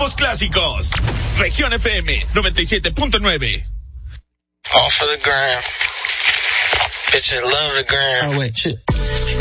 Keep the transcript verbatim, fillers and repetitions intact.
nuevos clásicos. Región F M noventa y siete punto nueve. All for the gram. Bitches love the gram. Oh, wait, shit.